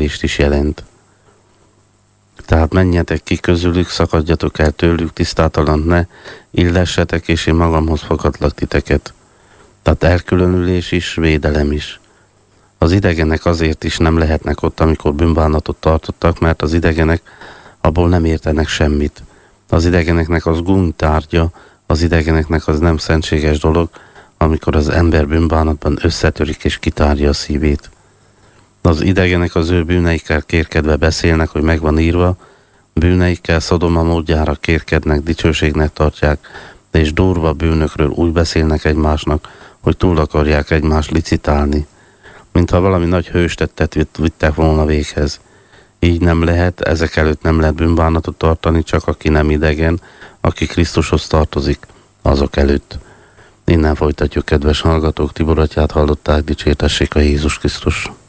elkerülést is jelent. Tehát menjetek ki közülük, szakadjatok el tőlük, tisztátalant ne illessetek, és én magamhoz fogadlak titeket. Tehát elkülönülés is, védelem is. Az idegenek azért is nem lehetnek ott, amikor bűnbánatot tartottak, mert az idegenek abból nem értenek semmit. Az idegeneknek az gúnytárgya, az idegeneknek az nem szentséges dolog, amikor az ember bűnbánatban összetörik és kitárja a szívét. Az idegenek az ő bűneikkel kérkedve beszélnek, hogy megvan írva, bűneikkel Szodoma módjára kérkednek, dicsőségnek tartják, és durva bűnökről úgy beszélnek egymásnak, hogy túl akarják egymást licitálni, mintha valami nagy hőstettet vittek volna véghez. Így nem lehet, ezek előtt nem lehet bűnbánatot tartani, csak aki nem idegen, aki Krisztushoz tartozik, azok előtt. Innen folytatjuk, kedves hallgatók, Tibor atyát hallották, dicsértessék a Jézus Krisztus.